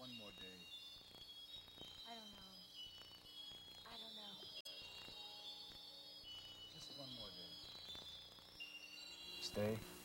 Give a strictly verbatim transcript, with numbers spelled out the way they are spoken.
one more day. I don't know. I don't know. Just one more day. Stay.